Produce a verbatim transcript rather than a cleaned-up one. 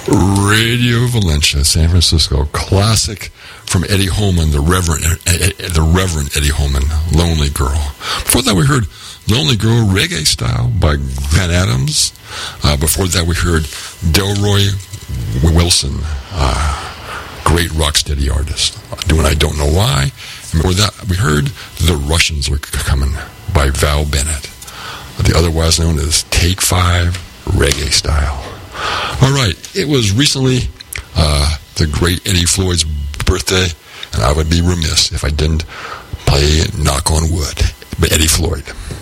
Radio Valencia, San Francisco. Classic from Eddie Holman, the Reverend, the Reverend Eddie Holman, Lonely Girl. Before that, we heard Lonely Girl reggae style by Van Adams. Uh, before that, we heard Delroy Wilson, uh, great rocksteady artist, doing I Don't Know Why. And before that, we heard The Russians Were Coming by Val Bennett, the otherwise known as Take Five reggae style. All right, it was recently uh, the great Eddie Floyd's birthday, and I would be remiss if I didn't play Knock on Wood by Eddie Floyd.